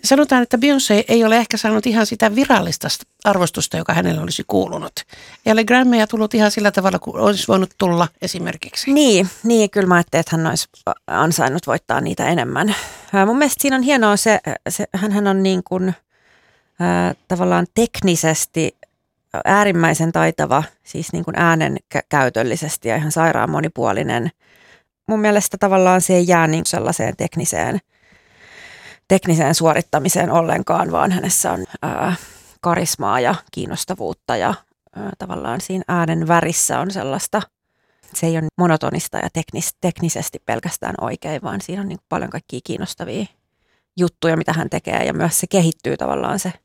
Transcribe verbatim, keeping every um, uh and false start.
Sanotaan, että Beyoncé ei ole ehkä saanut ihan sitä virallista arvostusta, joka hänelle olisi kuulunut. Ei ole Grammyja tullut ihan sillä tavalla, kuin olisi voinut tulla esimerkiksi. Niin, niin kyllä mä ajattelin, että hän olisi ansainnut voittaa niitä enemmän. Ää, mun mielestä siinä on hienoa se, se hänhän on niin kuin, ää, tavallaan teknisesti äärimmäisen taitava, siis niin kuin äänen käytöllisesti ja ihan sairaan monipuolinen. Mun mielestä tavallaan se ei jää niin sellaiseen tekniseen, tekniseen suorittamiseen ollenkaan, vaan hänessä on ää, karismaa ja kiinnostavuutta ja ää, tavallaan siinä äänen värissä on sellaista, se ei ole monotonista ja teknis, teknisesti pelkästään oikein, vaan siinä on niin paljon kaikkia kiinnostavia juttuja, mitä hän tekee ja myös se kehittyy tavallaan se